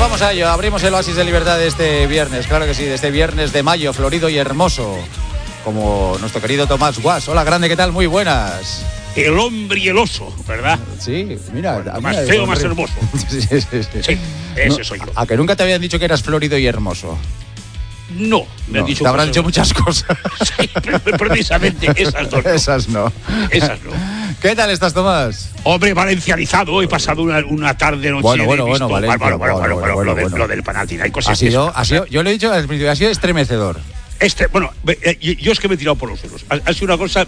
vamos a ello. Abrimos el oasis de libertad de este viernes. Claro que sí, de este viernes de mayo, florido y hermoso. Como nuestro querido Tomás Guas. Hola, grande, ¿qué tal? Muy buenas. El hombre y el oso, ¿verdad? Sí, mira. Bueno, más feo, más hermoso. Sí, ese soy yo. ¿A que nunca te habían dicho que eras florido y hermoso? No, me han dicho. Te habrán dicho muchas cosas. Sí, precisamente esas dos. No. Esas no. Esas no. ¿Qué tal estás, Tomás? Hombre, valencianizado. He pasado una tarde noche. Bueno, Valencia. Bueno. Lo del Panathinaikos. Ha sido, yo lo he dicho al principio, ha sido estremecedor. Yo es que me he tirado por los suelos. Ha sido una cosa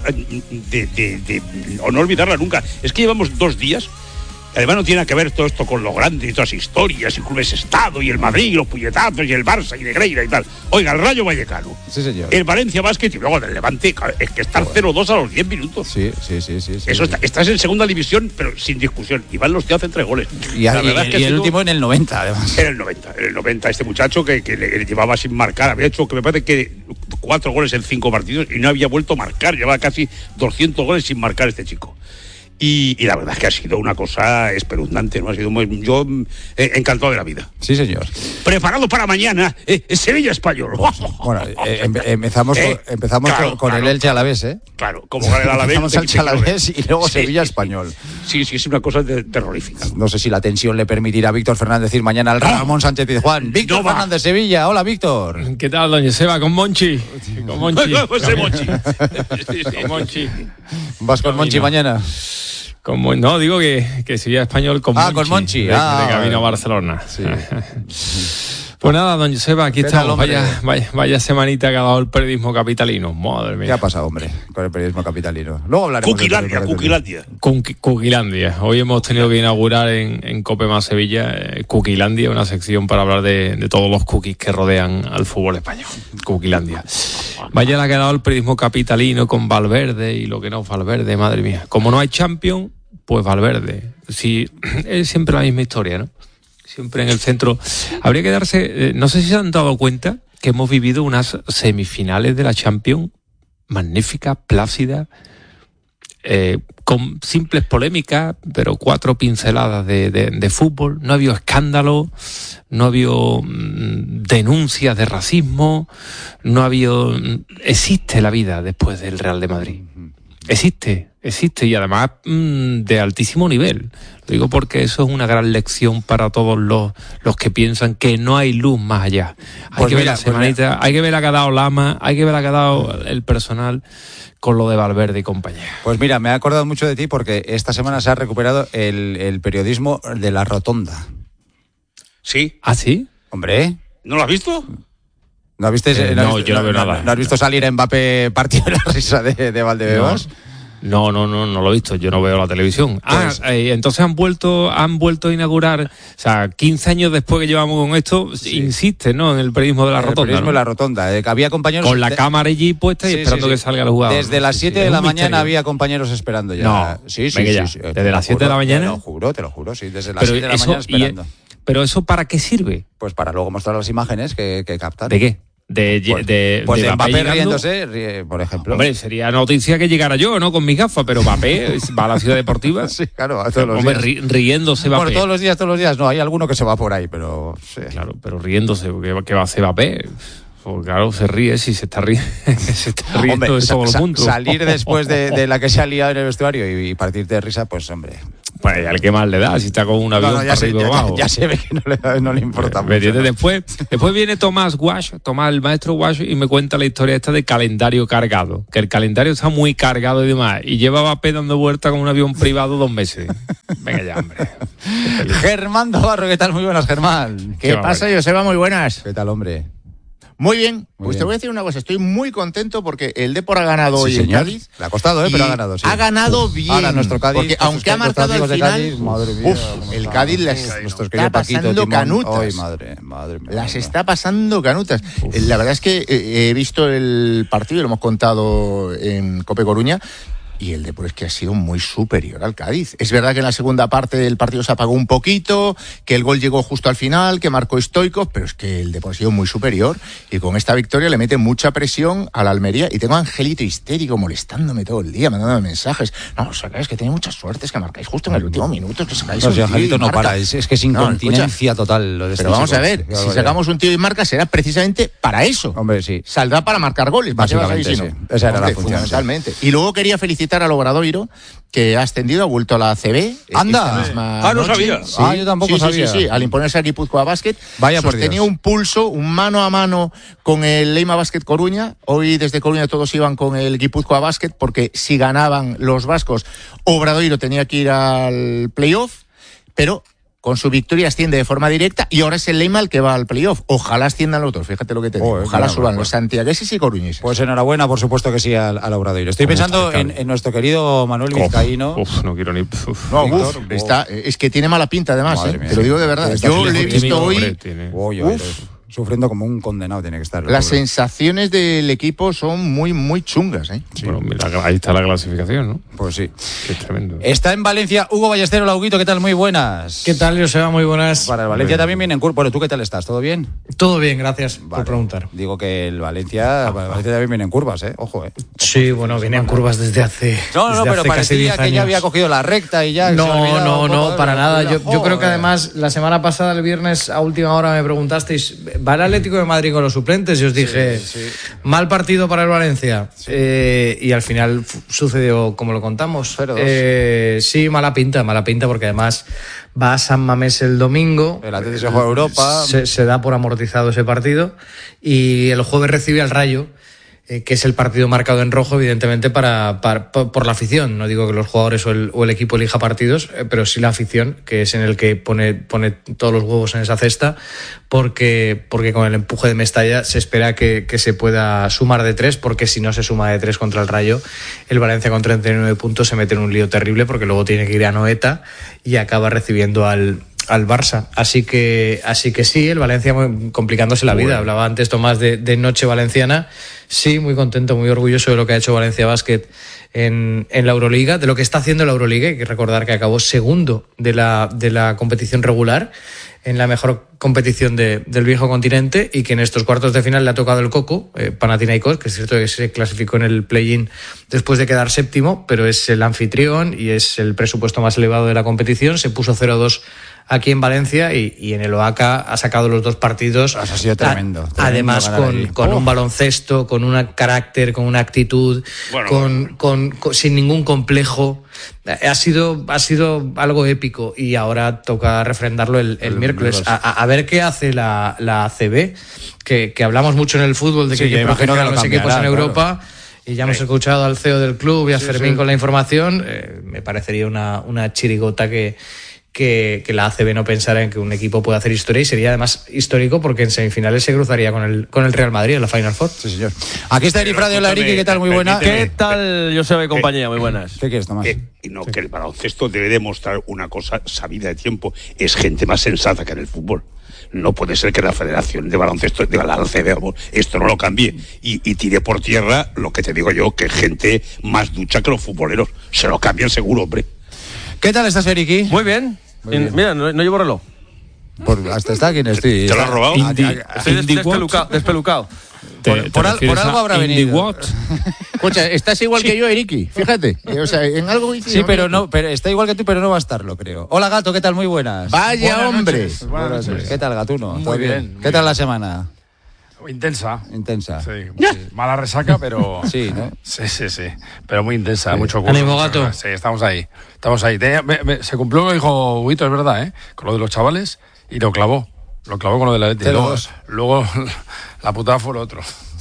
de no olvidarla nunca. Es que llevamos 2 días. Además no tiene que ver todo esto con lo grande y todas las historias, y clubes Estado, y el Madrid, y los puñetazos, y el Barça, y Negreira y tal. Oiga, el Rayo Vallecano. Sí, señor. El Valencia Basket y luego el Levante, es que está 0-2 a los 10 minutos. Sí. Eso estás en segunda división, pero sin discusión. Iván los te hace 3 goles. Y el último en el 90, además. En el 90, este muchacho que le llevaba sin marcar, había hecho, que me parece que 4 goles en 5 partidos y no había vuelto a marcar. Llevaba casi 200 goles sin marcar este chico. Y la verdad es que ha sido una cosa espeluznante, ¿no? Ha sido yo encantado de la vida. Sí, señor. Preparado para mañana, Sevilla-Español. Bueno, empezamos claro, con el Elche Alavés, ¿eh? Claro, como gana el Alavés. Empezamos el Elche Alavés y luego Sevilla-Español. Sí, es una cosa terrorífica. No sé si la tensión le permitirá a Víctor Fernández decir mañana al Ramón Sánchez Pizjuán. Víctor Fernández, Sevilla. Hola, Víctor. ¿Qué tal, doña Seba? Con Monchi. Con Monchi. Con Monchi. ¿Vas con Monchi mañana? No, digo que Sevilla-Español con Monchi. Con Monchi. De camino a Barcelona. Sí. Pues nada, don Joseba, aquí estamos. Vaya semanita que ha dado el periodismo capitalino. Madre mía. ¿Qué ha pasado, hombre, con el periodismo capitalino? Luego hablaremos. Cuquilandia. Hoy hemos tenido que inaugurar en COPE más Sevilla Cuquilandia, una sección para hablar de todos los cookies que rodean al fútbol español. Cuquilandia. Vaya la que ha dado el periodismo capitalino con Valverde y lo que no es Valverde, madre mía. Como no hay Champions, pues Valverde. Sí, es siempre la misma historia, ¿no? Siempre en el centro. Habría que darse, no sé si se han dado cuenta que hemos vivido unas semifinales de la Champions magníficas, plácidas, con simples polémicas, pero 4 pinceladas de fútbol. No ha habido escándalo, no ha habido denuncias de racismo, no ha habido... Existe la vida después del Real de Madrid. Existe y además de altísimo nivel. Lo digo porque eso es una gran lección para todos los que piensan que no hay luz más allá. Hay que ver la semanita, hay que ver a que ha dado Lama, hay que ver a que ha dado el personal con lo de Valverde y compañía. Pues mira, me he acordado mucho de ti porque esta semana se ha recuperado el periodismo de la Rotonda. ¿Sí? ¿Ah, sí? Hombre. ¿No lo has visto? ¿No has visto? No, yo no veo nada. ¿No has visto salir a Mbappé partido de la risa de Valdebebas? No lo he visto, yo no veo la televisión. Pues, entonces han vuelto a inaugurar, o sea, 15 años después que llevamos con esto, insiste, ¿no? En el periodismo de la Rotonda. El periodismo de la Rotonda. Había compañeros... Con la cámara allí puesta y esperando que salga el jugador. Desde las 7 de la mañana había compañeros esperando ya. No, sí. ¿Desde las 7 de la mañana? Te lo juro, sí, desde las 7 de la mañana esperando. ¿Pero eso para qué sirve? Pues para luego mostrar las imágenes que captan. ¿De qué? De Mbappé riéndose, por ejemplo. Hombre, sería noticia que llegara yo, ¿no? Con mis gafas, pero Mbappé va a la ciudad deportiva. Sí, claro, todos los días. Riéndose Mbappé. Bueno, todos los días no, hay alguno que se va por ahí, pero... Sí. Claro, pero riéndose, ¿qué va a hacer Mbappé? Pues claro, se ríe si se está riendo hombre, de todo el mundo. Salir después de la que se ha liado en el vestuario y partirte de risa, pues hombre... Pues al que más le da, si está con un avión para arriba abajo. Ya se ve que no le importa mucho. Después viene Tomás, el maestro Wash, y me cuenta la historia esta de calendario cargado. Que el calendario está muy cargado y demás. Y lleva Mbappé dando vuelta con un avión privado 2 meses. Venga ya, hombre. Germán Navarro, ¿qué tal? Muy buenas, Germán. ¿Qué pasa, Joseba? Muy buenas. ¿Qué tal, hombre? Muy bien, te voy a decir una cosa, estoy muy contento porque el Depor ha ganado hoy en Cádiz. Le ha costado, pero ha ganado, sí. Ha ganado bien. Ahora nuestro Cádiz, porque aunque ha marcado al final, Cádiz, madre mía, el Cádiz les está pasando canutas. Ay, madre mía. Las está pasando canutas. La verdad es que he visto el partido, lo hemos contado en Cope Coruña, Y el Depor es que ha sido muy superior al Cádiz. Es verdad que en la segunda parte del partido se apagó un poquito, que el gol llegó justo al final, que marcó Stoichkov, pero es que el Depor ha sido muy superior y con esta victoria le mete mucha presión a la Almería. Y tengo a Angelito histérico molestándome todo el día, mandándome mensajes. No, o sea, es que tenéis mucha suerte, es que marcáis justo en el último minuto, que sacáis un tío Angelito y no marca. para, es que es incontinencia total lo de este Pero vamos chico. a ver, si sacamos un tío y marca será precisamente para eso. Hombre, sí. Saldrá para marcar goles, Básicamente, sí. Esa era la función, fundamentalmente. Sí. Y luego quería felicitar al Obradoiro, que ha ascendido, ha vuelto a la ACB. ¡Anda! No sabía. Sí, yo tampoco sabía. Sí, al imponerse a Guipúzcoa Basket. Vaya por sostenía Dios. un pulso, un mano a mano con el Leima Basket Coruña. Hoy desde Coruña todos iban con el Guipúzcoa Basket, porque si ganaban los vascos, Obradoiro tenía que ir al playoff, pero con su victoria asciende de forma directa y ahora es el Leima el que va al playoff. Ojalá asciendan los otros, fíjate lo que te digo. Ojalá suban los santiagueses y coruñeses. Pues enhorabuena, por supuesto que sí, al Obradoiro. Estoy pensando en nuestro querido Manuel Vizcaíno. No quiero ni... No, es que tiene mala pinta además, te lo digo de verdad. Yo le he visto hoy... Sufriendo como un condenado tiene que estar. Las sensaciones del equipo son muy, muy chungas, ¿eh? Sí. Bueno, mira, ahí está la clasificación, ¿no? Pues sí. Qué tremendo. Está en Valencia Hugo Ballestero, Lauguito, ¿qué tal? Muy buenas. ¿Qué tal, Joseba? Muy buenas. Para el Valencia también viene en curva. Bueno, ¿tú qué tal estás? ¿Todo bien? Todo bien, gracias por preguntar. Digo que el Valencia también viene en curvas, ¿eh? Ojo, ¿eh? Sí, bueno, viene en curvas desde hace No, pero parecía que ya había cogido la recta y ya... No, para nada. Yo creo que además la semana pasada, el viernes, a última hora me preguntasteis, ¿va el Atlético de Madrid con los suplentes? Y os dije, mal partido para el Valencia. Y al final sucedió como lo contamos. Sí, mala pinta, porque además va a San Mamés el domingo. El Atlético se juega Europa. Se da por amortizado ese partido. Y el jueves recibe al Rayo, que es el partido marcado en rojo, evidentemente, por la afición. No digo que los jugadores o el equipo elija partidos, pero sí la afición, que es en el que pone todos los huevos en esa cesta, porque con el empuje de Mestalla se espera que se pueda sumar de 3, porque si no se suma de 3 contra el Rayo, el Valencia con 39 puntos se mete en un lío terrible, porque luego tiene que ir a Anoeta y acaba recibiendo al Barça. Así que sí, el Valencia complicándose la vida. Hablaba antes Tomás de noche valenciana. Sí, muy contento, muy orgulloso de lo que ha hecho Valencia Basket en la Euroliga, de lo que está haciendo la Euroliga. Hay que recordar que acabó segundo de la competición regular, en la mejor competición del viejo continente, y que en estos cuartos de final le ha tocado el coco, Panathinaikos, que es cierto que se clasificó en el play-in después de quedar séptimo, pero es el anfitrión y es el presupuesto más elevado de la competición. Se puso 0-2 aquí en Valencia y en el OACA ha sacado los dos partidos. Ha sido tremendo. Además con un baloncesto, con un carácter, con una actitud, sin ningún complejo. Ha sido algo épico y ahora toca refrendarlo el miércoles. A ver qué hace la ACB, que hablamos mucho en el fútbol de que hay que proteger a los equipos en Europa. Y ya hemos escuchado al CEO del club y a Fermín con la información. Me parecería una chirigota que la ACB no pensara en que un equipo pueda hacer historia, y sería además histórico porque en semifinales se cruzaría con el Real Madrid en la Final Four. Sí, señor. Aquí está Eri Fradio, la Ricky, ¿qué tal? Muy buena. ¿Qué tal, Joseba y compañía? Muy buenas. ¿Qué quieres, Tomás? Que el baloncesto debe demostrar una cosa sabida de tiempo: es gente más sensata que en el fútbol. No puede ser que la Federación de Baloncesto de la ACB esto no lo cambie y tire por tierra lo que te digo yo, que gente más ducha que los futboleros. Se lo cambian seguro, hombre. ¿Qué tal estás, Eriki? Muy bien. Mira, no llevo reloj. Hasta está quien estoy. ¿Te lo has robado? Estoy despelucado. Por algo habrá venido. Escucha, estás igual que yo, Eriki. Fíjate. O sea, en algo... Sí, pero está igual que tú, pero no va a estarlo, creo. Hola, Gato, ¿qué tal? Muy buenas. Vaya, hombre. Buenas noches. ¿Qué tal, Gatuno? Muy bien. ¿Qué tal la semana? Intensa. Sí. Mala resaca, pero... Sí, ¿no? Sí. Pero muy intensa, mucho curso. Ánimo, Gato. Sí, estamos ahí. Se cumplió lo que dijo Huguito, es verdad, ¿eh? Con lo de los chavales, y lo clavó. Lo clavó con lo de la Leti. Luego la putada fue lo otro.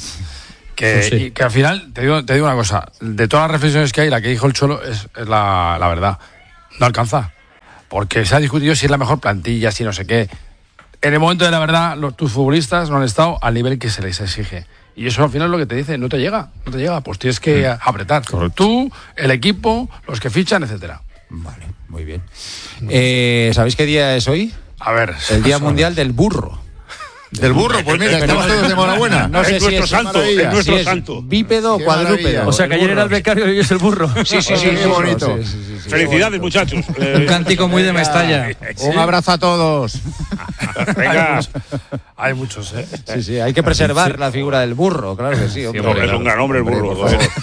Y que al final, te digo una cosa, de todas las reflexiones que hay, la que dijo el Cholo es la verdad. No alcanza. Porque se ha discutido si es la mejor plantilla, si no sé qué. En el momento de la verdad, tus futbolistas no han estado al nivel que se les exige. Y eso al final es lo que te dice, no te llega. Pues tienes que apretar. Correcto. Tú, el equipo, los que fichan, etcétera. Vale, muy bien. ¿Sabéis qué día es hoy? A ver. El Día Mundial del Burro. Del burro, pues mira, estamos todos de enhorabuena. No sé es si nuestro santo, es nuestro santo. Bípedo o Qué cuadrúpedo. maravilla. O sea, que ayer era el becario y hoy es el burro. Sí, Qué bonito. Felicidades, muchachos. Un cántico muy de Mestalla. Un abrazo a todos. Venga. Hay muchos, ¿eh? Sí, hay que preservar la figura del burro, claro que sí. Hombre. Es un gran hombre el burro. Por favor.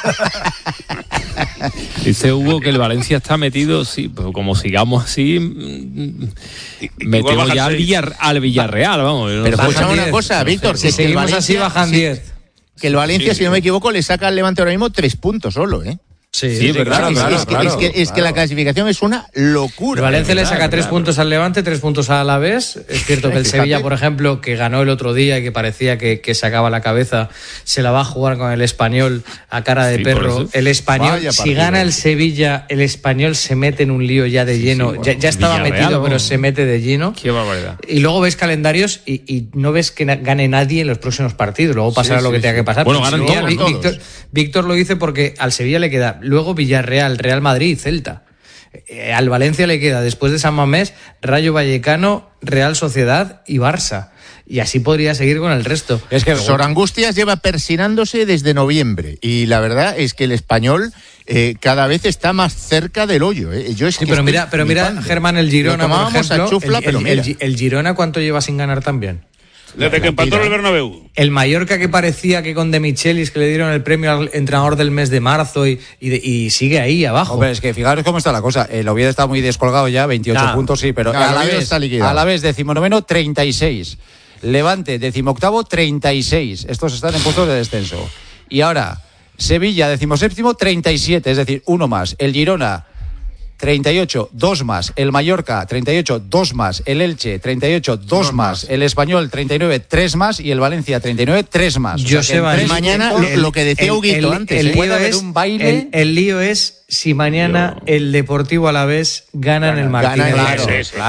Dice Hugo que el Valencia está metido, sí, pues como sigamos así, metemos ya al Villarreal, vamos. Pero Bajan escucha una 10. cosa, Víctor, Si que el seguimos así, Valencia, bajan 10. que el Valencia, si no me equivoco, le saca al Levante ahora mismo 3 puntos solo, ¿eh? Sí, verdad, Es que la clasificación es una locura. El Valencia le saca 3 claro. puntos al Levante, 3 puntos al Alavés. Es cierto que el Fíjate. Sevilla, por ejemplo, que ganó el otro día y que parecía que sacaba la cabeza, se la va a jugar con el Español a cara de Sí, por perro. eso. El Español, Vaya si partido. gana el Sevilla, el Español se mete en un lío ya de lleno. bueno, ya estaba Villarreal, metido, pero vamos. se mete de lleno. Qué barbaridad. Y luego ves calendarios y no ves que gane nadie en los próximos partidos. Luego pasará lo que tenga que pasar. Bueno, Pero ganan Sevilla, todos. Víctor lo dice porque al Sevilla le queda luego Villarreal, Real Madrid, Celta. Al Valencia le queda, después de San Mamés, Rayo Vallecano, Real Sociedad y Barça. Y así podría seguir con el resto. Es que Sor Angustias lleva persinándose desde noviembre y la verdad es que el Español cada vez está más cerca del hoyo. Yo es Sí, que pero estoy mira, flipando. Germán, el Girona, Lo por tomábamos a ejemplo, chufla, pero mira. el Girona, ¿cuánto lleva sin ganar también? Desde que empató en el Bernabéu. El Mallorca, que parecía que con De Michelis, que le dieron el premio al entrenador del mes de marzo y sigue ahí abajo. Hombre, es que fijaros cómo está la cosa. El Oviedo está muy descolgado ya, 28 Ya. puntos, sí, pero Ya, el a la Oviedo vez, está liquidado. a la vez, 19º, 36. Levante, 18º, 36. Estos están en puestos de descenso. Y ahora, Sevilla, 17º, 37, es decir, uno más. El Girona, 38, 2 más. El Mallorca, 38, 2 más. El Elche, 38, 2 más. El Español, 39, 3 más. Y el Valencia, 39, 3 más. Joseba, en 3 mañana puntos lo que decía Huguito antes, el puede lío haber es un baile. el lío es si mañana el Deportivo Alavés gana en el Martínez. Claro,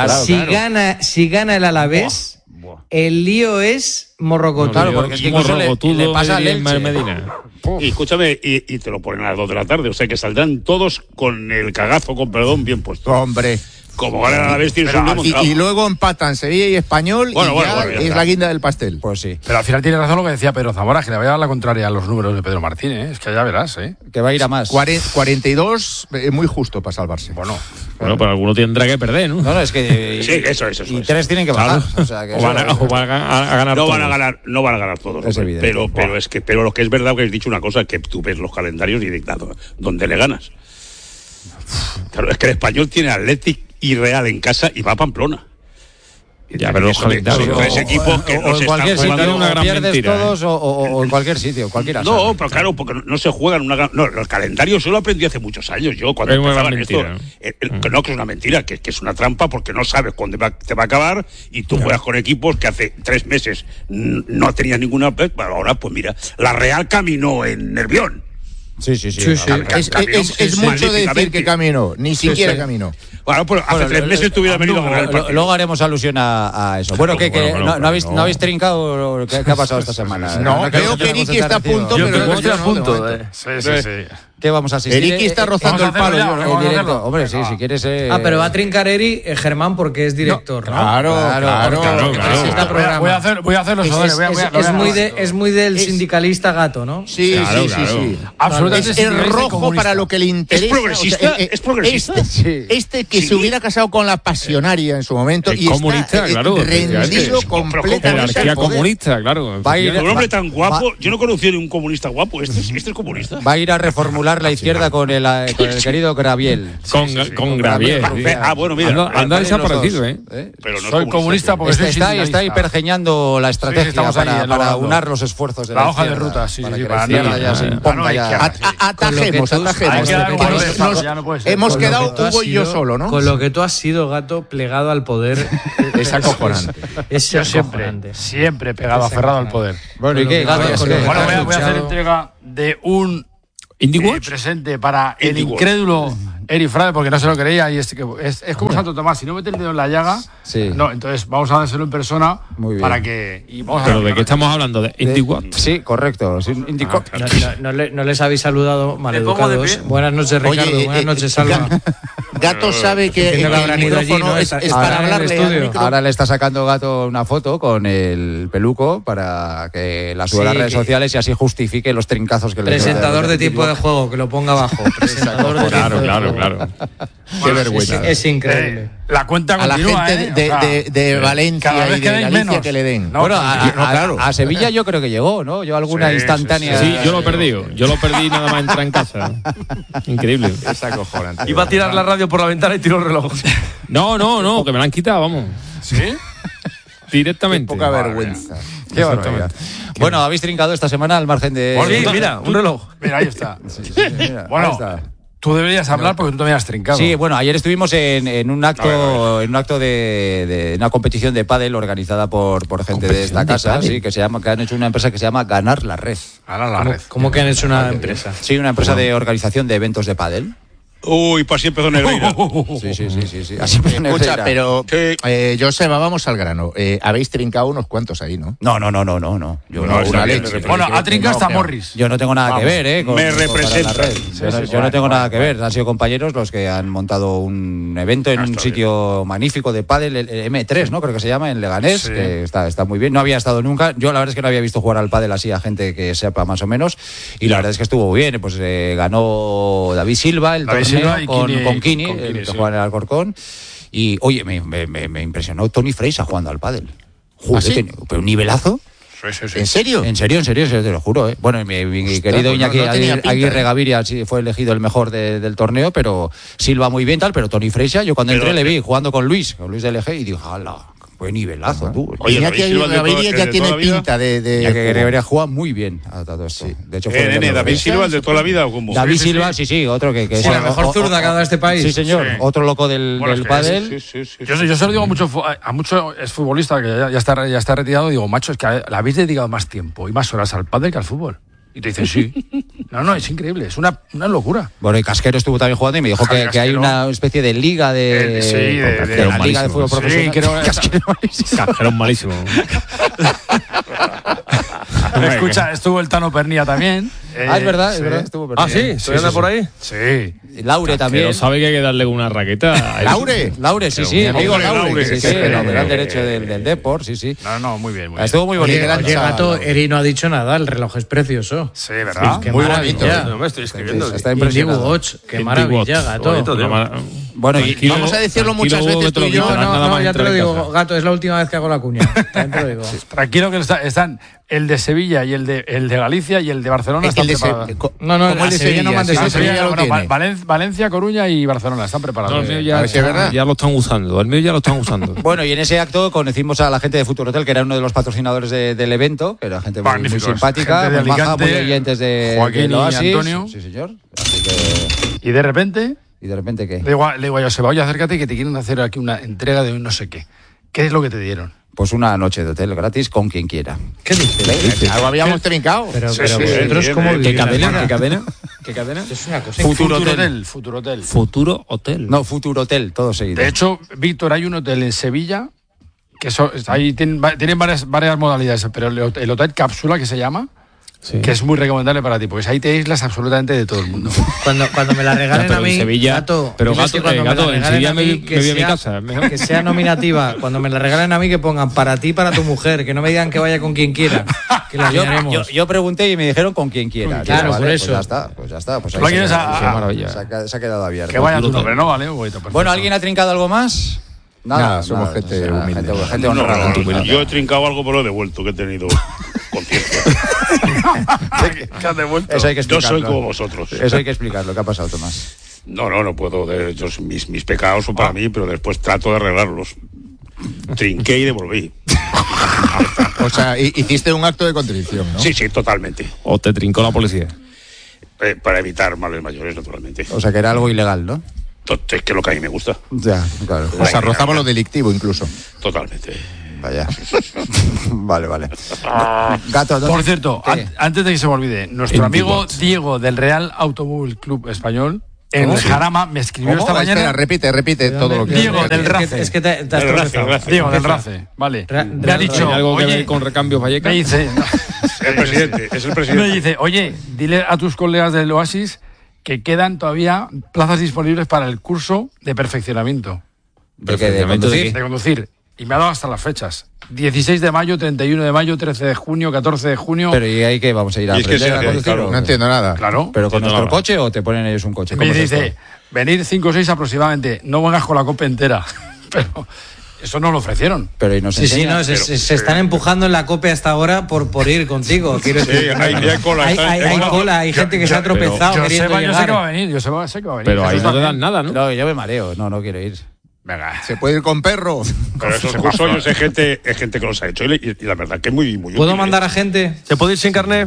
Si gana el Alavés, el lío es morrocotudo. Claro, porque es que incluso le pasa al Elche. Medina. Y escúchame, y te lo ponen a las 2 de la tarde. O sea que saldrán todos con el cagazo, con perdón, bien puesto. Hombre. Como ganan a la vez, tienes un lío montado. Y luego empatan Sevilla y Español Bueno, y bueno, ya bueno, ya es está. la guinda del pastel. Pues sí. Pero al final tiene razón lo que decía Pedro Zamora, que le vaya a dar la contraria a los números de Pedro Martínez, ¿eh? Es que ya verás, ¿eh? Que va a ir a más. 42, muy justo para salvarse. Bueno, Pero alguno tendrá que perder, ¿no? No, es que. Sí, eso. Y 3 tienen que bajar. O sea, que O van a ganar No todos. van a ganar todos. Es hombre. evidente. Pero lo que es verdad que has dicho una cosa, que tú ves los calendarios y dictado, ¿dónde le ganas? Claro, es que el Español tiene Athletic y Real en casa y va a Pamplona. Ya, pero los Son calendarios. tres equipos que o no se en cualquier están sitio, jugando. una gran pierdes mentira, todos o en cualquier sitio, cualquiera. No, sabe. pero claro, porque no se juegan no, el calendario yo lo aprendí hace muchos años, yo cuando Es una empezaba gran en esto. mentira, Que no, que es una mentira, que es una trampa porque no sabes cuándo te va a acabar y tú juegas con equipos que hace 3 meses no tenían ninguna. Bueno, ahora, pues mira, la Real caminó en Nervión. Sí. Es mucho decir que caminó, ni siquiera caminó. Bueno, pues hace 3 meses tuviera venido a ganar el partido. Luego haremos alusión a eso. Bueno, ¿no habéis trincado? ¿Qué ha pasado esta semana? No, que veo que tenemos Eriki está a recibo. punto, Yo pero estoy yo a no, punto. de momento. sí. ¿Qué vamos a asistir? Eriki está rozando el vamos a palo. hacerlo ya, yo no. vamos a En directo. hacerlo. Hombre, sí, si quieres. Pero va a trincar Germán, porque es director, ¿no? Claro. Así está programado. Voy a hacer los honores. Es muy del sindicalista gato, ¿no? Sí. Absolutamente Es sindicalista y rojo comunista. para lo que le interesa. ¿Es progresista? O sea, ¿Es progresista? Este que se hubiera casado con la pasionaria en su momento El y comunista, está claro, rendido efectivamente. completamente al Jerarquía poder. comunista, claro. Va a ir- Un hombre tan guapo, va- yo no conocí ni un comunista guapo. Este es comunista. Va a ir a reformular la izquierda con el querido Graviel. Con Gravier. Bueno, mira. Anda desaparecido, ¿eh? Pero no Soy comunista porque soy Está sindicalista. pergeñando la estrategia estamos ahí para elaborando. unar los esfuerzos de La hoja de izquierda, ruta, sí, para sí, que para la izquierda no- ya se no, imponga no, ya. izquierda. Atajemos. Hay que dar un golpe de estado, Nos- ya no puede ser. Hemos Con lo quedado que tú has Hugo y yo sido- solo, ¿no? Con lo que tú has sido, gato, plegado al poder. Es acojonante. Es Yo siempre, acojonante. siempre pegado, aferrado al poder. Bueno, ¿y qué? Con lo que- Gato, con lo que- Bueno, voy a escuchado. hacer entrega de un Indie Watch. presente para el Indie Watch. incrédulo Eri Frade, porque no se lo creía, y es como Santo Tomás, si no mete el dedo en la llaga, no, entonces vamos a dárselo en persona para que... ¿Pero de qué estamos hablando? ¿De IndyWatt? Sí, correcto. Sí, no les habéis saludado maleducados. Buenas noches, Ricardo. Oye, buenas noches, Salva. Gato sabe que el micrófono es para hablarle al micro. Ahora le está sacando Gato una foto con el peluco para que la suba a las redes sociales y así justifique los trincazos que le Presentador de tiempo de juego, que lo ponga abajo. Presentador de tiempo de juego. Claro. Qué vergüenza. Es increíble. La cuenta a la continúa, gente de Valencia y de Galicia menos. que le den. Bueno, a Sevilla yo creo que llegó, ¿no? Yo alguna instantánea. Sí, yo lo he perdido. Yo lo perdí nada más entrar en casa. Increíble. Es acojonante. Iba a tirar la radio por la ventana y tiró el reloj. No, que me la han quitado, vamos. ¿Sí? Directamente. Qué poca vergüenza. Qué barbaridad. Bueno, habéis trincado esta semana al margen de... Sí, mira, un reloj. Mira, ahí está. Mira, Bueno, ahí está. tú deberías hablar porque tú también has trincado. Sí, bueno, ayer estuvimos en un acto de una competición de pádel organizada por gente de esta casa, sí, que han hecho una empresa que se llama Ganar la Red. Ganar la red. ¿Cómo que han hecho una empresa? Sí, una empresa de organización de eventos de pádel. Uy, pues así empezó Negreira. Sí. Así empezó Escucha, Negreira. pero Joseba, vamos al grano. Habéis trincado unos cuantos ahí, ¿no? No. Yo No, no, está una bien, leche. Bueno, ha trincado hasta Morris. yo no tengo nada que ver, con me Ganar representa. la Red. Yo no tengo nada que ver. Han sido compañeros los que han montado un evento en un sitio magnífico de pádel, el M3, ¿no? Creo que se llama, en Leganés, que está muy bien. No había estado nunca. Yo la verdad es que no había visto jugar al pádel así a gente que sepa más o menos. Y la verdad es que estuvo bien. Pues ganó David Silva el torneo con Kini, el que juega en el Alcorcón. Y, oye, me impresionó Tony Freisa jugando al pádel. Joder, ¿sí? pero un nivelazo. ¿En serio? En serio, te lo juro. Bueno, mi querido Iñaki Aguirre Gaviria fue elegido el mejor del torneo, pero Silva muy bien, pero Tony Freisa, yo cuando entré le vi jugando con Luis de LG y digo, ¡hala! Fue nivelazo, tú. Oye, Iñaki Gaviria ya tiene pinta de Iñaki Gaviria juega muy bien a todo esto. Sí. De hecho, ¿David Silva, el de toda la vida o cómo? David Silva, sí, otro que es la mejor zurda que ha dado este país. Sí, señor. Sí. Otro loco del pádel. Sí. Yo se lo digo a muchos exfutbolistas que ya está retirado, digo, macho, es que le habéis dedicado más tiempo y más horas al pádel que al fútbol. Y te dicen, sí. No, es increíble, es una locura. Bueno, y Casquero estuvo también jugando y me dijo que hay una especie de liga de la liga de fútbol profesional. Casquero malísimo. Escucha, estuvo el Tano Pernía también. Es verdad, estuvo Pernía. ¿Sí? ¿Anda por ahí? Sí. Laure también. Pero sabe que hay que darle una raqueta. Laure, sí, amigo Laure. Sí, lateral derecho del Depor, sí. No, muy bien. Estuvo muy bonito. Oye, Gato, Eri no ha dicho nada, el reloj es precioso. Sí, ¿verdad? Qué Muy maravilla. No me estoy escribiendo. Está impresionado. Watch, qué maravilla, Gato. Bueno, y vamos a decirlo muchas veces tú y yo. No, ya te lo digo, Gato, es la última vez que hago la cuña. También te lo digo. Tranquilo que están el de Sevilla y el de Galicia y el de Barcelona están preparados. No, el de Sevilla no mande Sevilla. Valencia, Coruña y Barcelona están preparados. Ya lo están usando. El mío ya lo están usando. Bueno, y en ese acto conocimos a la gente de Futuro Hotel, que era uno de los patrocinadores del evento, que era gente muy simpática, muy maja, muy oyentes de Joaquín Oasis. y Antonio. Sí, señor. Así que... Y de repente... ¿qué? Le digo a Joseba, oye, acércate que te quieren hacer aquí una entrega de un no sé qué. ¿Qué es lo que te dieron? Pues una noche de hotel gratis con quien quiera. ¿Qué dices? Algo habíamos trincado. Pero Sí, vosotros, bien, ¿cómo bien. vivís? ¿Qué cadena? Es una cosa. Futuro Hotel. Futuro Hotel. No, Futuro Hotel, todo seguido. De hecho, Víctor, hay un hotel en Sevilla que ahí tienen varias modalidades, pero el hotel cápsula, que se llama, que es muy recomendable para ti, porque ahí te aíslas absolutamente de todo el mundo. Cuando me la regalen a mí, Sevilla, Gato, pero dime si cuando Gato, me la en regalen Sevilla a mí, me voy a mi casa. que sea nominativa. Cuando me la regalen a mí, que pongan para ti, para tu mujer, que no me digan que vaya con quien quiera, que la llenaremos. Yo pregunté y me dijeron con quien quiera. Claro, Vale, por eso. Pues ya está. Pues ¿Tú la quieres se ha quedado abierto. Que vaya tu nombre, ¿no? Vale, Bueno, ¿alguien ha trincado algo más? Nada, somos gente humilde. Gente honrada. Yo he trincado algo, pero lo he devuelto, que he tenido conciencia. ¿Qué has devuelto? Eso hay que Yo explicarlo. soy como vosotros. Eso hay que explicarlo. ¿Qué ha pasado, Tomás? No puedo. Mis pecados son para mí, pero después trato de arreglarlos. Trinqué y devolví. O sea, hiciste un acto de contrición, ¿no? Sí, totalmente. O te trincó la policía. Para evitar males mayores, naturalmente. O sea, que era algo ilegal, ¿no? Es que es lo que a mí me gusta. Ya, claro. O sea, rozaba lo delictivo incluso. Totalmente. Vaya. Vale. Gato, Por cierto, ¿qué? antes de que se me olvide, nuestro amigo Diego del Real Automóvil Club Español En Jarama me escribió esta mañana. Espera, repite todo lo que... Diego del Race. Es que te has tropezado. Diego del Race, vale. Me ha dicho, ¿Tiene algo que oye, ver con Recambios Vallecas? me dice, El presidente, es el presidente. me dice, oye, dile a tus colegas del Oasis que quedan todavía plazas disponibles para el curso de perfeccionamiento. ¿De conducir? De conducir. Y me ha dado hasta las fechas. 16 de mayo, 31 de mayo, 13 de junio, 14 de junio. Pero ¿y ahí qué? ¿Vamos a ir a Y es que aprender sí, a conducir? claro. o- No entiendo nada. Claro. ¿Pero con Entiendo nuestro nada. coche o te ponen ellos un coche? Me ¿Cómo es dice, esto? venir 5 o 6 aproximadamente. No vengas con la copa entera. Pero eso no lo ofrecieron. Pero y nos Sí, enseña- no, se están empujando en la COPE hasta ahora por ir contigo. Quiero Sí, decir, hay cola, hay cola, hay gente que se ha tropezado queriendo Yo sé que va llegar. a venir, yo sé que va a venir. Pero ahí Eso no te está dan nada, ¿no? No, yo me mareo, no quiero ir. Venga. ¿Se puede ir con perro? Pero esos cursos es gente que los ha hecho y la verdad que es muy ¿Puedo útil, mandar a gente? ¿Se puede ir sin carnet?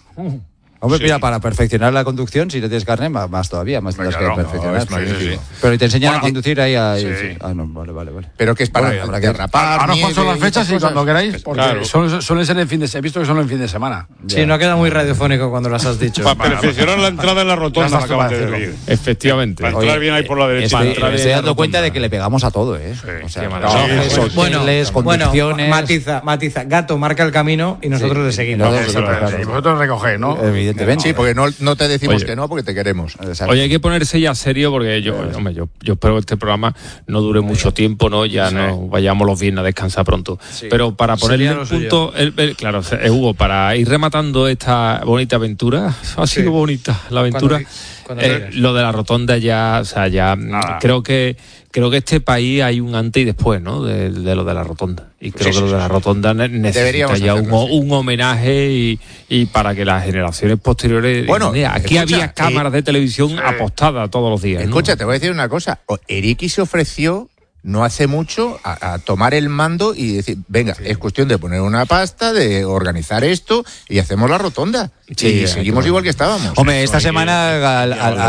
Hombre, Sí. mira, para perfeccionar la conducción, si no tienes carnet, más todavía, más tendrás Claro, que perfeccionar. es magnífico. sí. Pero te enseñan a Bueno, conducir ahí a... sí. sí. Ah, no, vale. Pero que es para Bueno, habrá que- derrapar, Ahora nieve son las y fechas esas y cosas. cuando queráis, porque Claro. suelen ser en fin de semana. He visto que son en fin de semana. Sí, no queda muy radiofónico cuando las has dicho. Para perfeccionar la entrada en la rotonda, Ya me estás tú acaban para de decirlo. decir. Efectivamente. Para entrar bien ahí por la derecha. Me entrar estoy bien dando la cuenta rotonda. de que le pegamos a todo, ¿eh? Sí, O sea, qué maravilla. relojes, hoteles, conducciones... matiza. Gato marca el camino y nosotros le seguimos. Nosotros- Eso, claro. y vosotros recogéis, ¿no? Evidentemente. Sí, porque no te decimos Oye. que no, porque te queremos. Exacto. Oye, hay que ponerse ya serio porque yo espero que este programa no dure mucho tiempo, ¿no? Ya no vayamos los viernes a descansar pronto. Pero para ponerle Sería un lo suyo. punto, claro, Hugo, para ir rematando esta bonita aventura, ha sido bonita la aventura. Cuando quieras. Lo de la rotonda ya, o sea, ya creo que este país hay un antes y después, ¿no? De lo de la rotonda. Y creo que lo de la rotonda necesita Deberíamos ya hacerlo, un homenaje y para que las generaciones posteriores... Bueno, mira, aquí escucha, había cámaras de televisión apostadas todos los días, ¿no? Escucha, te voy a decir una cosa. Eriki se ofreció no hace mucho a tomar el mando y decir, venga, es cuestión de poner una pasta, de organizar esto y hacemos la rotonda. Sí, y seguimos igual que estábamos. Hombre, esta semana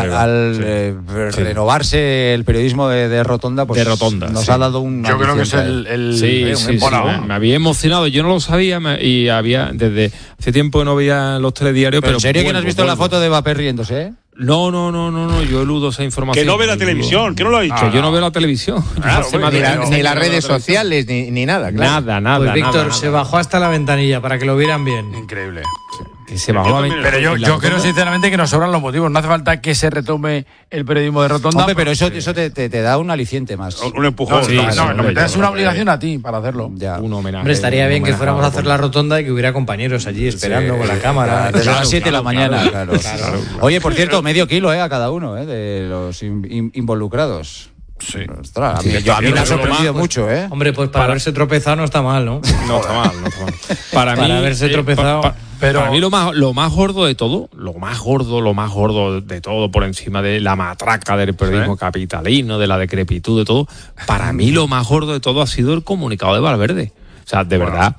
al renovarse el periodismo de Rotonda, pues De Rotonda, nos sí. ha dado un... Yo creo que es aliciente. el Sí, bueno, me había emocionado. Yo no lo sabía y había desde hace tiempo que no veía los telediarios. Pero Pero ¿en serio que no has visto la vuelvo. foto de Mbappé riéndose, eh? No, yo eludo esa información. Que no ve la televisión, que no lo ha dicho. Que yo no veo la televisión. Yo Claro, hace más Ni, de la- 15 ni años las que no veo redes la televisión. sociales, ni nada. Claro. Nada. Pues Víctor nada. se bajó hasta la ventanilla para que lo vieran bien. increíble. Que se bajó la Pero yo la creo rotonda. sinceramente que nos sobran los motivos. No hace falta que se retome el periodismo de rotonda. Hombre, pero eso te da un aliciente más. Un empujón. No, Sí, no, sí, no, hombre, me das yo una creo obligación a ti para hacerlo. Ya. Un homenaje. Hombre, estaría un bien que homenaje fuéramos a hacer la rotonda y que hubiera compañeros allí esperando con la cámara. Desde Claro, las 7 de la claro, mañana, claro, claro. Oye, por cierto, medio kilo a cada uno de los involucrados. Sí. Ostras, a mí me ha sorprendido mucho, ¿eh? Hombre, pues para haberse tropezado no está mal, ¿no? No está mal. Para Para haberse tropezado. Pero para mí lo más gordo de todo, lo más gordo de todo, por encima de la matraca del periodismo capitalino, de la decrepitud, de todo, para mí lo más gordo de todo ha sido el comunicado de Valverde. O sea, de verdad,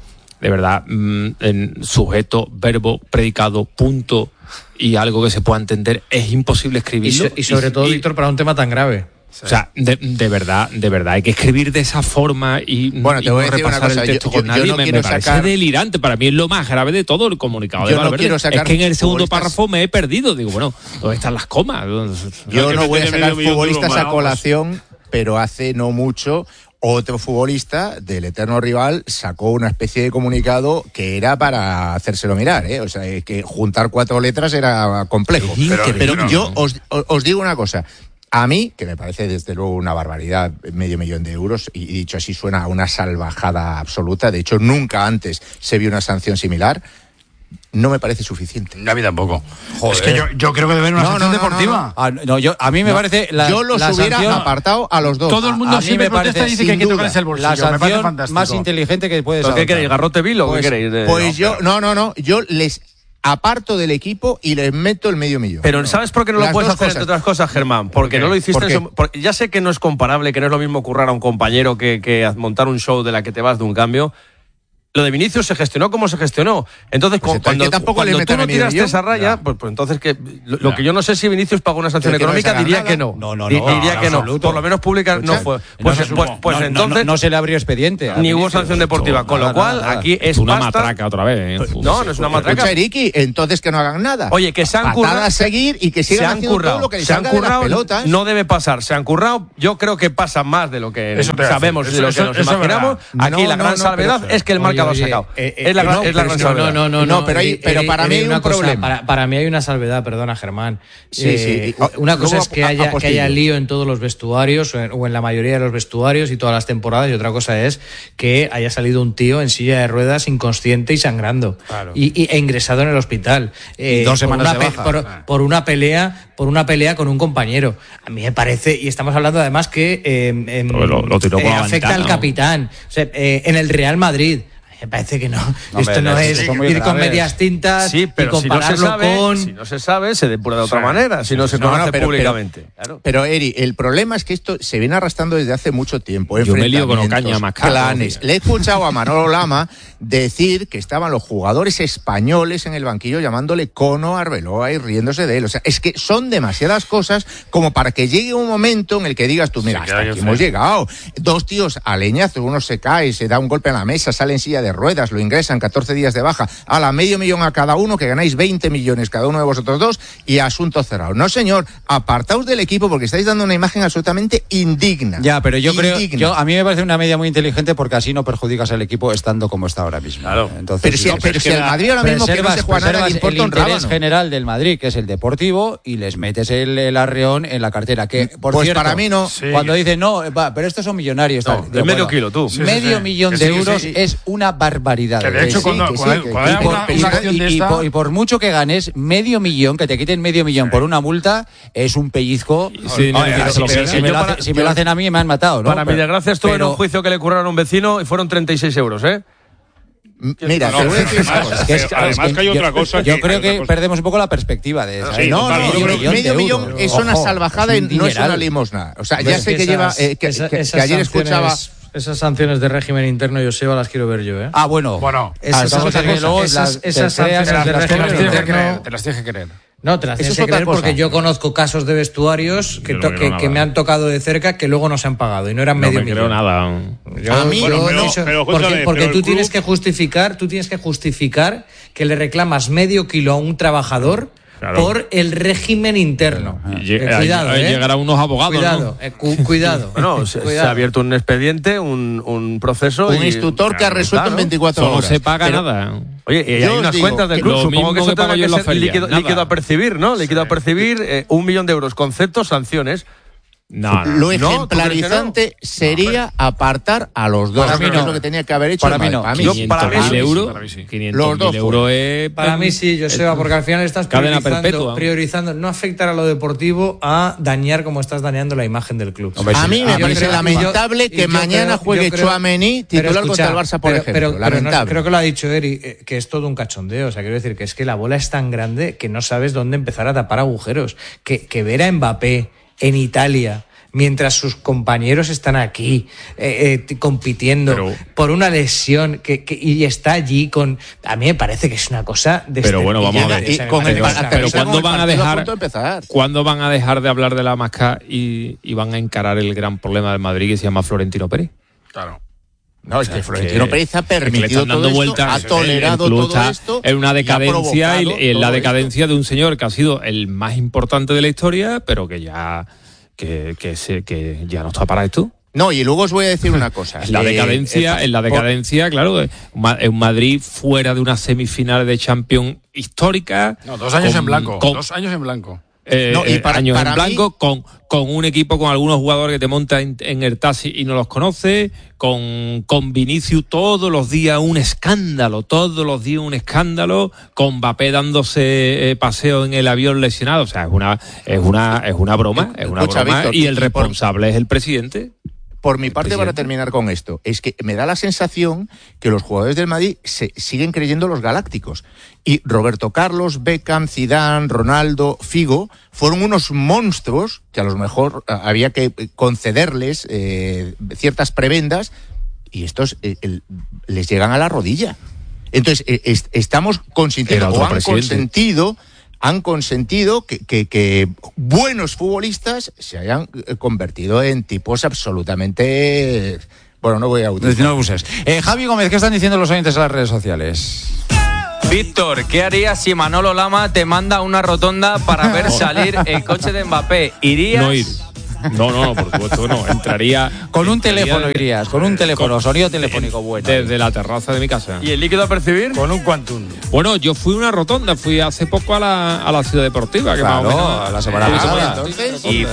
en sujeto, verbo, predicado, punto y algo que se pueda entender, es imposible escribirlo. Y sobre todo, Víctor, para un tema tan grave. O sea, de verdad, hay que escribir de esa forma y Bueno, te y voy no a decir una repasar cosa, el texto yo con nadie. no me quiero parece sacar- delirante. Para mí es lo más grave de todo el comunicado Yo de no Valverde. quiero sacar Es que en el segundo futbolistas- párrafo me he perdido. Digo, bueno, ¿dónde están las comas? Yo que no voy a tiene sacar medio millón de futbolistas euros a más, colación, pero hace no mucho otro futbolista del eterno rival sacó una especie de comunicado que era para hacérselo mirar, ¿eh? O sea, que juntar 4 letras era complejo. Es increíble, Pero ¿no? yo os digo una cosa. A mí, que me parece desde luego una barbaridad, medio millón de euros, y dicho así suena a una salvajada absoluta, de hecho nunca antes se vio una sanción similar, no me parece suficiente. A mí tampoco. Es que yo creo que debe haber una No, sanción no, no, deportiva. A mí me parece... Yo los hubiera sanción- apartado a los dos. Todo el mundo a mí siempre me protesta parece, y dice que hay sin que duda, tocarse el bolsillo. la Me parece sanción fantástico. más inteligente que puedes ¿Pero qué adoptar. queréis? ¿Garrote vil o qué queréis? Pues yo, no, yo les aparto del equipo y les meto el medio millón. Pero ¿sabes por qué no lo Las puedes dos hacer, cosas. entre otras cosas, Germán? Porque no lo hiciste ¿Por qué? porque ya sé que no es comparable, que no es lo mismo currar a un compañero que montar un show de la que te vas de un cambio, Lo de Vinicius se gestionó como se gestionó. Entonces, Pues cuando tampoco le tú metan no a medio tiraste millón. esa raya, pues entonces lo que yo no sé si Vinicius pagó una sanción ¿Pero que no económica, les hagan diría nada? que no. No, Diría que no. absoluto. Por lo menos pública no fue. Pues entonces no se le abrió expediente. a ni hubo Vinicius. sanción deportiva. Con lo Nada, cual, nada. aquí es Una pasta. matraca otra vez. No es una matraca. Escucha, Eriki, entonces que no hagan nada. Oye, que se han currado. Patadas seguir y que Se sigan han haciendo currado, todo lo que les se han salga de las currado, pelotas. no debe pasar, se han currado, yo creo que pasa más de lo que Eso te voy a sabemos, decir. de lo Eso- que nos eso es imaginamos. verdad. Aquí No, la no, gran no, salvedad pero- es que el Marca lo ha sacado. Es la gran salvedad. No, pero para mí hay un problema. Para mí hay una salvedad, perdona, Germán. Sí. Una cosa Luego es que haya apostillo. lío en todos los vestuarios o en la mayoría de los vestuarios y todas las temporadas, y otra cosa es que haya salido un tío en silla de ruedas inconsciente y sangrando e ingresado en el hospital. 2 semanas de baja. Por una pelea con un compañero. A mí me parece, y estamos hablando además que Lo tiró por la afecta ventana, al ¿no? capitán. O sea, en el Real Madrid. Me parece que no. Esto no hombre, es son muy ir con graves. medias tintas Sí, pero y compararlo si no se sabe, se depura de otra manera, si no se conoce públicamente. Claro. Pero Eri, el problema es que esto se viene arrastrando desde hace mucho tiempo. Yo me lío con Enfrentamientos, Ocaña más caro, planes. tío. Le he escuchado a Manolo Lama decir que estaban los jugadores españoles en el banquillo llamándole cono a Arbeloa y riéndose de él. O sea, es que son demasiadas cosas como para que llegue un momento en el que digas tú, mira, Se hasta queda aquí bien hemos feo. llegado. 2 tíos a leñazos, uno se cae, se da un golpe en la mesa, sale en silla de ruedas, lo ingresan, 14 días de baja, a la $500,000 a cada uno, que ganáis 20 millones cada uno de vosotros dos y asunto cerrado. No, señor, apartaos del equipo porque estáis dando una imagen absolutamente indigna. Ya, pero yo creo, Indigna. a mí me parece una medida muy inteligente porque así no perjudicas al equipo estando como está ahora mismo. Claro. Entonces, Pero si, no, pero si el Madrid ahora mismo que no se juega nada, le preservas importa el un interés rábano. general del Madrid, que es el deportivo, y les metes el arreón en la cartera. Que, por Pues cierto, para mí no. Sí. Cuando dicen, no, pero estos son millonarios. No, tal. es medio kilo, tú. Sí, medio sí. millón Que de sí, que euros sí. es una barbaridad. Que de Que hecho, sí, cuando que sí, cuando que- haya y por- una acción de esta... y por mucho que ganes, medio millón, que te quiten medio millón por una multa, es un pellizco. Sí, no, Oye, que se lo si piensen. me lo Yo hace- para- si me lo hacen a mí, me han matado, ¿no? Para mi desgracia estuve en un juicio que le curraron a un vecino y fueron 36 euros, ¿eh? Mira, No, te voy a decir una además, cosa. Que es- además que hay otra cosa. Yo que- creo hay otra que cosa. perdemos un poco la perspectiva de esa. Sí, ¿eh? No, total, no, yo creo que medio de millón euros. es una Ojo, salvajada es y un no es una dineral. limosna. O sea, Pero ya es sé que lleva que ayer escuchaba. Esas sanciones de régimen interno, Joseba, las quiero ver yo, ¿eh? Ah, bueno. Bueno, Esas estamos otra aquí cosa. luego Esas las- te sanciones creas de las te las régimen tienes que interno. creer, te las tienes que creer. No, te las Eso tienes es que otra creer cosa. porque yo conozco casos de vestuarios que, Yo no creo que nada. me han tocado de cerca que luego no se han pagado y no eran No medio me millón. creo nada. A mí- Bueno, pero escúchame, porque pero tú el tienes club- que justificar que le reclamas medio kilo a un trabajador Claro. por el régimen interno. Cuidado, Llegará unos abogados, Cuidado, ¿no? cuidado. Bueno, se ha abierto un expediente, un proceso. Un y- instructor que ha resuelto en 24 Solo horas. se paga Pero- nada. Oye, y Yo hay os unas digo cuentas del que club. lo Supongo mismo que eso que tendrá pago yo que en la ser feria, líquido, nada. líquido a percibir, ¿no? Líquido a percibir, 1.000.000 de euros, conceptos, sanciones. No, Lo ¿tú crees que ejemplarizante sería apartar a los dos. Para mí que no. es lo que tenía que haber hecho. Para el mí Madrid. no. Para mí, Yo- sí. para mí 500.000 sí. euros. Para mí sí. 500.000 Los dos euros es. Para mí sí, Joseba, porque al final estás Cadena perpetua. priorizando no afectar a lo deportivo a dañar como estás dañando la imagen del club. Hombre, A sí. mí me Ah, yo parece creo- lamentable y que yo mañana creo- juegue yo creo- Tchouaméni pero titular escucha, contra el Barça, por ejemplo. pero no, lamentable. creo que lo ha dicho Eri, que es todo un cachondeo. O sea, quiero decir que es que la bola es tan grande que no sabes dónde empezar a tapar agujeros. Que ver a Mbappé en Italia mientras sus compañeros están aquí compitiendo Pero- por una lesión y está allí con... A mí me parece que es una cosa... Pero bueno, vamos a ver. Y con el- Pero pero ¿cuándo con el van a partido dejar? punto de empezar. ¿Cuándo van a dejar de hablar de la Masca y van a encarar el gran problema del Madrid que se llama Florentino Pérez? Claro. No, es O sea, que Florentino que- Pérez ha es que le permitido están dando todo esto, vueltas. ha tolerado El club todo está esto. en una y ha decadencia y provocado en la todo decadencia de un señor que ha sido el más importante de la historia, pero que ya que ya no está para esto. No, y luego os voy a decir una cosa. En la decadencia, claro, un Madrid fuera de una semifinal de Champions histórica. No, 2 años con- en blanco. con- 2 años en blanco. No, y para- años para en blanco, con un equipo con algunos jugadores que te montan en el taxi y no los conoces, con Vinicius todos los días un escándalo, con Mbappé dándose paseo en el avión lesionado, o sea, es una broma, Escucha, Víctor, y el y por- responsable es el presidente. Por mi parte, presidente. para terminar con esto, es que me da la sensación que los jugadores del Madrid se siguen creyendo los galácticos. Y Roberto Carlos, Beckham, Zidane, Ronaldo, Figo fueron unos monstruos que a lo mejor había que concederles ciertas prebendas. y estos les llegan a la rodilla. Entonces, estamos consintiendo, o han consentido que buenos futbolistas se hayan convertido en tipos absolutamente... Bueno, no voy a utilizar. No abuses. Javi Gómez, ¿qué están diciendo los oyentes en las redes sociales? Víctor, ¿qué harías si Manolo Lama te manda a una rotonda para ver salir el coche de Mbappé? ¿Irías? No ir. No, por supuesto no. Entraría. Con un teléfono irías, con un teléfono, sonido telefónico bueno. Desde la terraza de mi casa. ¿Y el líquido a percibir? Con un Quantum. Bueno, yo fui a una rotonda, fui hace poco a la ciudad deportiva, que claro, más o menos, la semana pasada. Y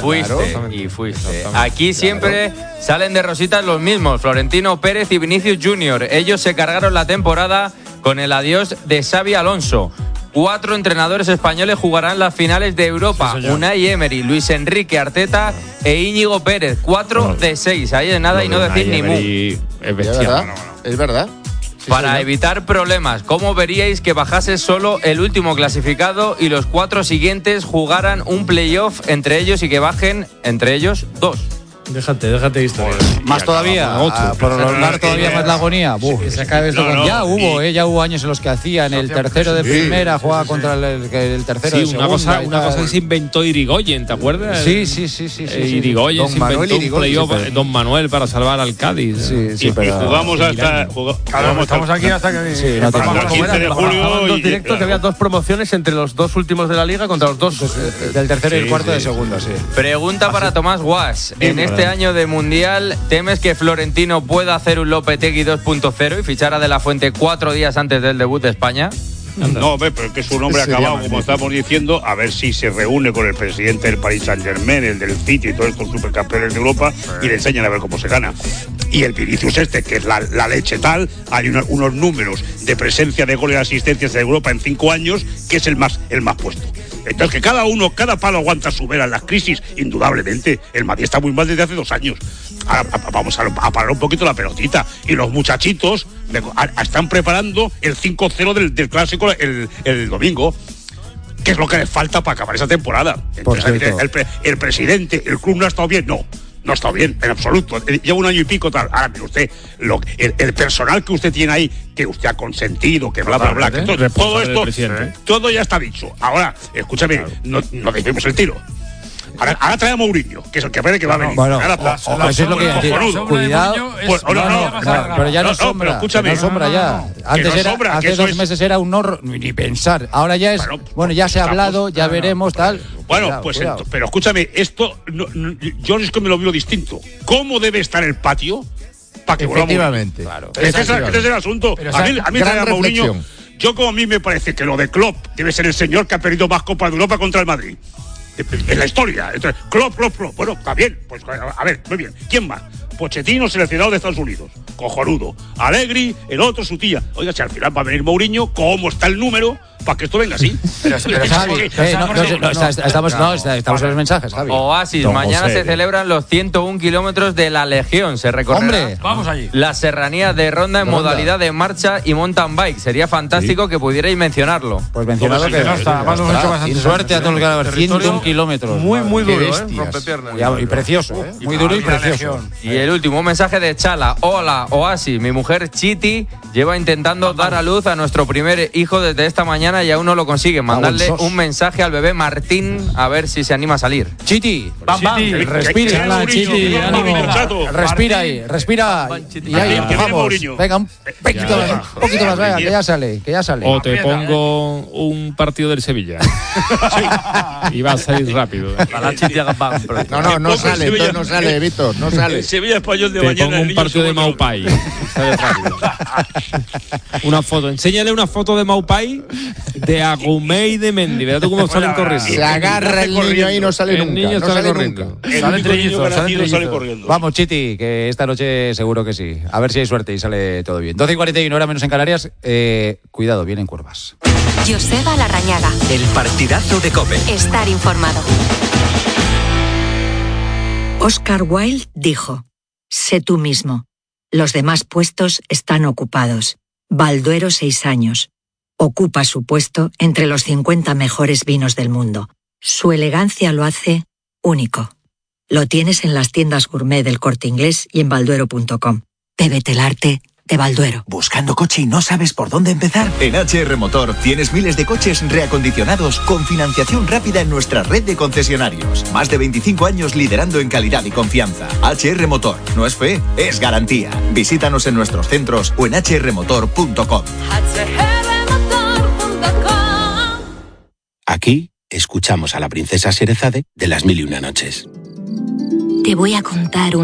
fuiste. Aquí siempre salen de rositas los mismos, Florentino Pérez y Vinicius Junior. Ellos se cargaron la temporada con el adiós de Xabi Alonso. 4 entrenadores españoles jugarán las finales de Europa. Sí, Unai Emery, Luis Enrique, Arteta e Íñigo Pérez. 4 de 6. Ahí de nada y no decir ni mu. Es bestial. Es verdad. Sí, para evitar problemas, ¿cómo veríais que bajase solo el último clasificado y los 4 siguientes jugaran un playoff entre ellos y que bajen entre ellos 2? Déjate de historia. Más todavía, por prolongar todavía más la agonía. Que se acabe esto ya hubo años en los que hacían el tercero de primera, jugaba contra el tercero de segunda. Una cosa que se inventó Irigoyen, ¿te acuerdas? Sí. Irigoyen se inventó un playoff, Don Manuel, para salvar al Cádiz. Sí, pero jugamos hasta... Estamos aquí hasta que... Sí, hasta el 15 de julio. Dos directos, había 2 promociones entre los 2 últimos de la Liga contra los 2... Del tercero y el cuarto de segunda, sí. Pregunta para Tomás Guas. En este año de Mundial, ¿temes que Florentino pueda hacer un Lopetegui 2.0 y fichar a De La Fuente 4 días antes del debut de España? No, pero es que su nombre ha acabado, como estamos diciendo, a ver si se reúne con el presidente del Paris Saint-Germain, el del City y todos estos supercampeones de Europa y le enseñan a ver cómo se gana. Y el Vinicius que es la leche tal, hay unos números de presencia de goles y asistencias en Europa en 5 años, que es el más puesto. Entonces, que cada palo aguanta su vela en las crisis, indudablemente. El Madrid está muy mal desde hace 2 años. Ahora vamos a parar un poquito la pelotita. Y los muchachitos están preparando el 5-0 del clásico el domingo. ¿Qué es lo que les falta para acabar esa temporada? Entonces, el presidente, el club no ha estado bien. No está bien, en absoluto. Lleva 1 año y pico tal. Ahora, mire usted, el personal que usted tiene ahí, que usted ha consentido, que bla, bla, bla. Que todo esto, todo ya está dicho. Ahora, escúchame, no decimos el tiro. Ahora trae a Mourinho, que es el que parece que va a venir. Bueno, eso es lo que decir. Cuidado. Pero ya no sombra. Escúchame. No sombra ya. Hace 2 meses era un no, ni pensar. Ahora ya es. Bueno, ya se ha hablado, ya veremos, tal. Bueno, cuidado. Pero escúchame, esto yo es que me lo veo distinto. ¿Cómo debe estar el patio para que volvamos? Efectivamente. Claro. Este es el asunto. A mí trae a Mourinho. Yo, como a mí me parece que lo de Klopp debe ser el señor que ha perdido más Copas de Europa contra el Madrid. En la historia. Entonces, Klopp. Bueno, está bien. Pues a ver, muy bien. ¿Quién más? Pochettino, seleccionado de Estados Unidos. Cojonudo. Allegri, el otro, su tía. Oiga, si al final va a venir Mourinho, ¿cómo está el número para que esto venga así? Pero Javi, estamos en los mensajes, Javi. Oasis, mañana se celebran los 101 kilómetros de la Legión. Se recorrerá vamos allí. La serranía de Ronda en modalidad de marcha y mountain bike. Sería fantástico que pudierais mencionarlo. Pues mencionado que no está. Sin suerte a todos los ganadores. 101 kilómetros. Muy duro, rompepiernas. Y precioso, Muy duro y precioso. Y el último mensaje de Chala. Hola, Oasis. Mi mujer Chiti lleva intentando dar a luz a nuestro primer hijo desde esta mañana y aún no lo consigue. Mandarle un mensaje al bebé Martín a ver si se anima a salir. Chiti, respira, Chiti, respira ahí, respira y ahí empujamos. Venga, un poquito más, venga, que ya sale. O te pongo un partido del Sevilla. Y va a salir rápido. No sale, Víctor, no sale. Sevilla Español de te mañana. Pongo un partido de Maupai. Sale rápido. Una foto, enséñale una foto de Maupai, de Agumé y de Mendy. Verás tú cómo salen corriendo. Se agarra el niño ahí y no sale nunca. El niño sale corriendo. Sale corriendo. Vamos, Chiti, que esta noche seguro que sí. A ver si hay suerte y sale todo bien. 12:41, hora menos en Canarias. Cuidado, vienen curvas. Joseba Larrañaga. El partidazo de COPE. Estar informado. Oscar Wilde dijo: sé tú mismo. Los demás puestos están ocupados. Balduero 6 años. Ocupa su puesto entre los 50 mejores vinos del mundo. Su elegancia lo hace único. Lo tienes en las tiendas gourmet del Corte Inglés y en balduero.com. Bébete el arte de Balduero. ¿Buscando coche y no sabes por dónde empezar? En HR Motor tienes miles de coches reacondicionados con financiación rápida en nuestra red de concesionarios. Más de 25 años liderando en calidad y confianza. HR Motor. No es fe, es garantía. Visítanos en nuestros centros o en hrmotor.com. Aquí escuchamos a la princesa Sherezade de Las Mil y Una Noches. Te voy a contar